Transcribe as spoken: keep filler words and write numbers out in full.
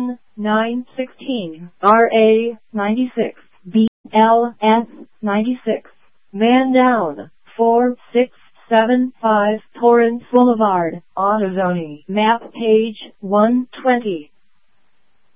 N nine sixteen, R A ninety-six, B L S ninety-six. Man down. four six seven five Torrance Boulevard, AutoZone. Map page one twenty.